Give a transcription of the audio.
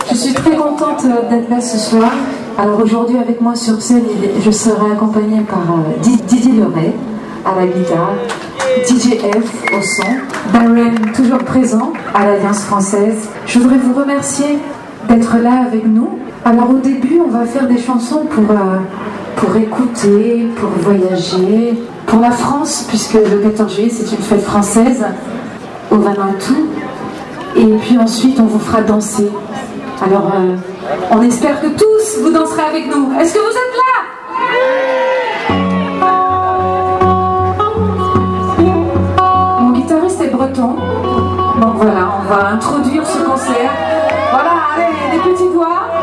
Je suis très contente d'être là ce soir. Alors aujourd'hui avec moi sur scène, je serai accompagnée par Didier Leray à la guitare, DJ F au son, Darren toujours présent à l'Alliance française. Je voudrais vous remercier d'être là avec nous. Alors au début, on va faire des chansons pour écouter, pour voyager, pour la France, puisque le 14 juillet c'est une fête française au Vanuatu. Et puis ensuite, on vous fera danser. Alors, on espère que tous vous danserez avec nous. Est-ce que vous êtes là? Mon guitariste est breton. Donc voilà, on va introduire ce concert. Voilà, allez, des petites voix.